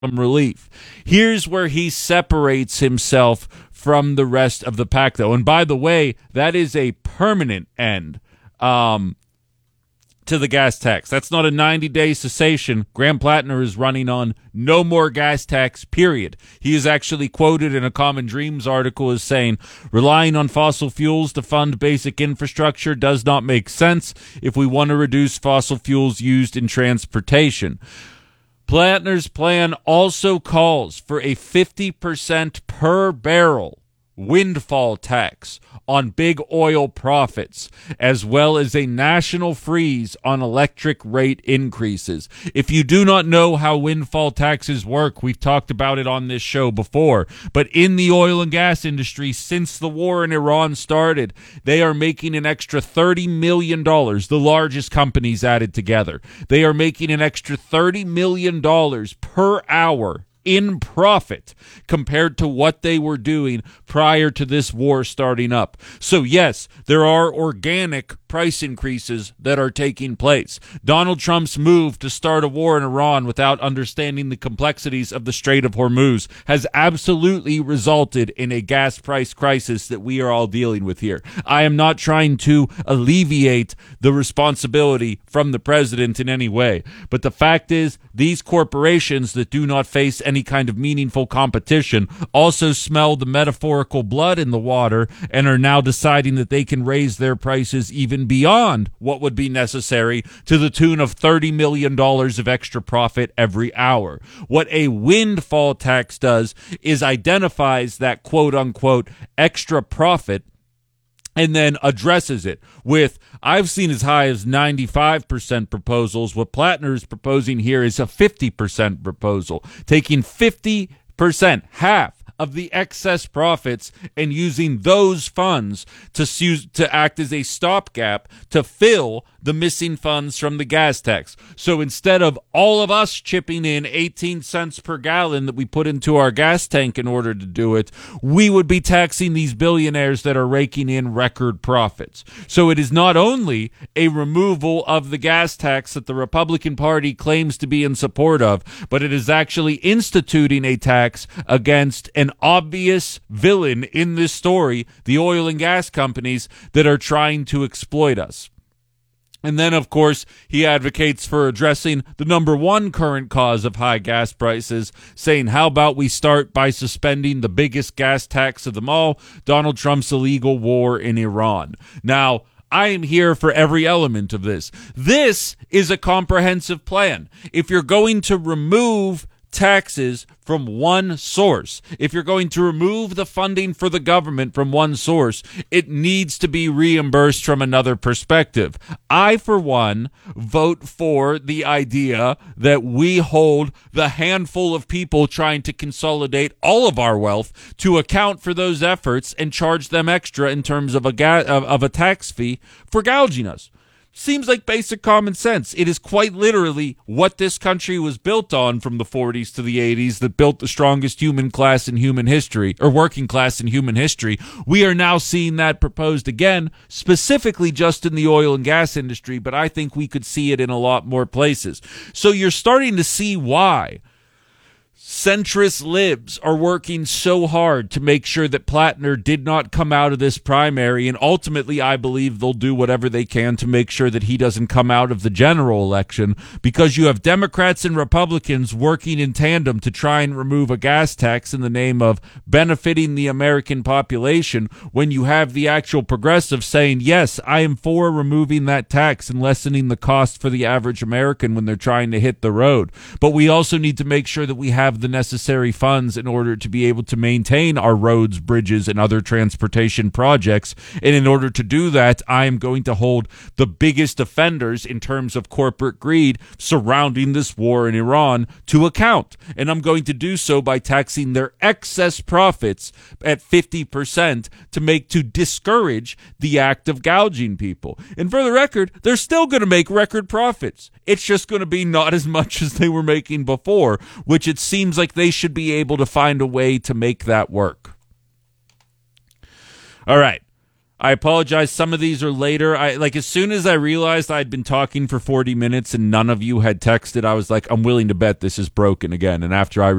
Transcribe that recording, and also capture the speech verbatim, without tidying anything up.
relief. Here's where he separates himself from the rest of the pack, though. And by the way, that is a permanent end um, to the gas tax. That's not a ninety-day cessation. Graham Plattner is running on no more gas tax, period. He is actually quoted in a Common Dreams article as saying, relying on fossil fuels to fund basic infrastructure does not make sense if we want to reduce fossil fuels used in transportation. Plattner's plan also calls for a fifty percent per barrel windfall tax on big oil profits, as well as a national freeze on electric rate increases. If you do not know how windfall taxes work, we've talked about it on this show before, but in the oil and gas industry, since the war in Iran started, they are making an extra thirty million dollars, the largest companies added together. They are making an extra thirty million dollars per hour in profit compared to what they were doing prior to this war starting up. So yes, there are organic price increases that are taking place. Donald Trump's move to start a war in Iran without understanding the complexities of the Strait of Hormuz has absolutely resulted in a gas price crisis that we are all dealing with here. I am not trying to alleviate the responsibility from the president in any way, but the fact is these corporations that do not face any kind of meaningful competition also smell the metaphorical blood in the water and are now deciding that they can raise their prices even beyond what would be necessary to the tune of thirty million dollars of extra profit every hour. What a windfall tax does is identifies that quote-unquote extra profit and then addresses it with, I've seen as high as ninety-five percent proposals. What Plattner is proposing here is a fifty percent proposal, taking fifty percent, half of the excess profits and using those funds to to act as a stopgap to fill the missing funds from the gas tax. So instead of all of us chipping in eighteen cents per gallon that we put into our gas tank in order to do it, we would be taxing these billionaires that are raking in record profits. So it is not only a removal of the gas tax that the Republican Party claims to be in support of, but it is actually instituting a tax against an obvious villain in this story, the oil and gas companies that are trying to exploit us. And then, of course, he advocates for addressing the number one current cause of high gas prices, saying, how about we start by suspending the biggest gas tax of them all, Donald Trump's illegal war in Iran. Now, I am here for every element of this. This is a comprehensive plan. If you're going to remove taxes from one source, if you're going to remove the funding for the government from one source, it needs to be reimbursed from another perspective. I, for one, vote for the idea that we hold the handful of people trying to consolidate all of our wealth to account for those efforts and charge them extra in terms of a ga- of, of a tax fee for gouging us. Seems like basic common sense. It is quite literally what this country was built on from the forties to the eighties that built the strongest human class in human history, or working class in human history. We are now seeing that proposed again, specifically just in the oil and gas industry, but I think we could see it in a lot more places. So you're starting to see why centrist libs are working so hard to make sure that Plattner did not come out of this primary, and ultimately I believe they'll do whatever they can to make sure that he doesn't come out of the general election, because you have Democrats and Republicans working in tandem to try and remove a gas tax in the name of benefiting the American population, when you have the actual progressives saying, yes, I am for removing that tax and lessening the cost for the average American when they're trying to hit the road. But we also need to make sure that we have the necessary funds in order to be able to maintain our roads, bridges, and other transportation projects. And in order to do that, I am going to hold the biggest offenders in terms of corporate greed surrounding this war in Iran to account. And I'm going to do so by taxing their excess profits at fifty percent to make to discourage the act of gouging people. And for the record, they're still going to make record profits. It's just going to be not as much as they were making before, which it seems like they should be able to find a way to make that work. All right. I apologize. Some of these are later. I like as soon as I realized I'd been talking for forty minutes and none of you had texted, I was like, I'm willing to bet this is broken again. And after I